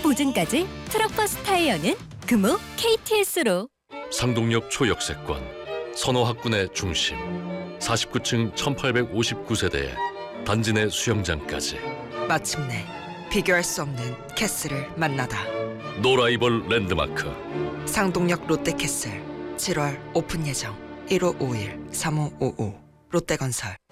보증까지 트럭버스 타이어는 금호 KTS로. 상동역 초역세권, 선호학군의 중심, 49층 1859세대에 단지 내 수영장까지. 마침내 비교할 수 없는 캐슬을 만나다. 노라이벌 랜드마크. 상동역 롯데캐슬 7월 오픈 예정. 1551-3555 롯데건설.